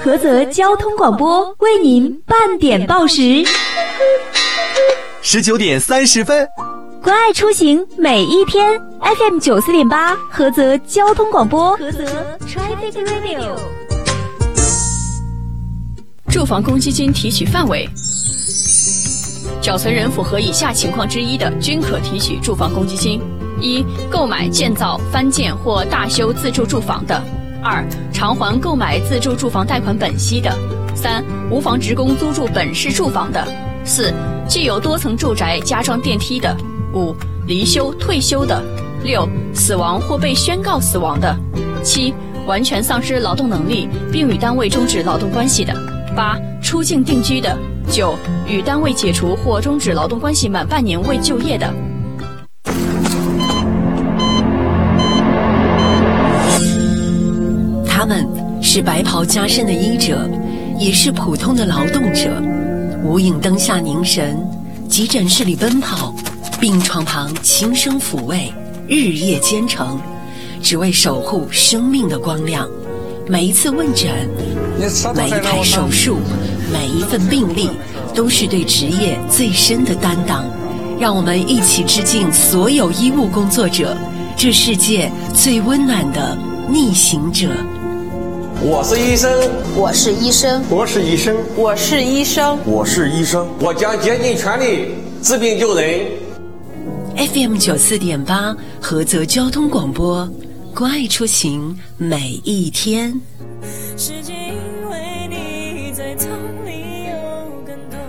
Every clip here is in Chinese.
菏泽交通广播为您半点报时 ，19点30分。 关爱出行每一天 ，FM 94.8菏泽交通广播，菏泽 Traffic Radio。 住房公积金提取范围，缴存人符合以下情况之一的，均可提取住房公积金：一、购买、建造、翻建或大修自住住房的；二、偿还购买自住住房贷款本息的；三、无房职工租住本市住房的；四、具有多层住宅加装电梯的；五、离休、退休的；六、死亡或被宣告死亡的；七、完全丧失劳动能力并与单位终止劳动关系的；八、出境定居的；九、与单位解除或终止劳动关系满半年未就业的。 他们是白袍加身的医者，也是普通的劳动者，无影灯下凝神，急诊室里奔跑，病床旁轻声抚慰，日夜兼程，只为守护生命的光亮。每一次问诊，每一台手术，每一份病历，都是对职业最深的担当。让我们一起致敬所有医务工作者，这世界最温暖的逆行者。 我是医生， 我是医生， 我是医生， 我是医生， 我是医生，我将竭尽全力治病救人。 FM 94.8菏泽交通广播，关爱出行每一天。 是因为你在痛里有感动。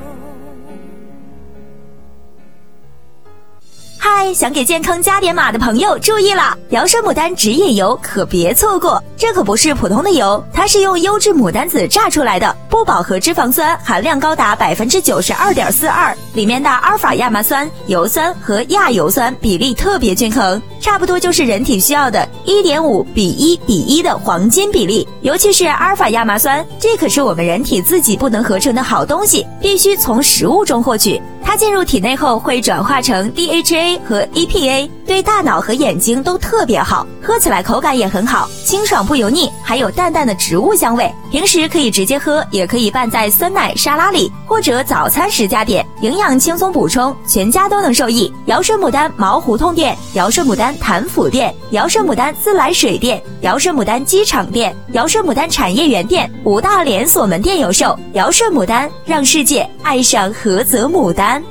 嗨，想给健康加点码的朋友注意了，瑶生牡丹指引油可别错过，这可不是普通的油，它是用优质牡丹籽榨出来的，不饱和脂肪酸含量高达 92.42%， 里面的阿尔法亚麻酸、油酸和亚油酸比例特别均衡，差不多就是人体需要的 1.5:1:1 的黄金比例。尤其是阿尔法亚麻酸，这可是我们人体自己不能合成的好东西，必须从食物中获取，它进入体内后会转化成 DHA 和 EPA， 对大脑和眼睛都特别好，喝起来口感也很好，清爽不油腻，还有淡淡的植物香味。平时可以直接喝，也可以拌在酸奶、沙拉里，或者早餐时加点，营养轻松补充，全家都能受益。瑶生牡丹毛胡同店、瑶生牡丹潭府店、瑶生牡丹自来水店、瑶生牡丹机场店、瑶生牡丹产业园店5大连锁门店有售。瑶生牡丹，让世界爱上菏泽牡丹。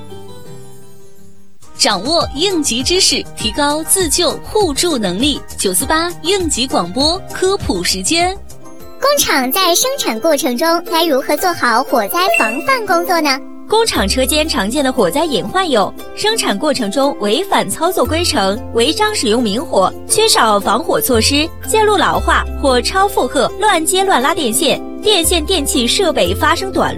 掌握应急知识，提高自救互助能力。948应急广播科普时间。 工厂在生产过程中该如何做好火灾防范工作呢？ 工厂车间常见的火灾隐患有：生产过程中违反操作规程、违章使用明火、缺少防火措施、线路老化或超负荷、乱接乱拉电线、电线电气设备发生短路。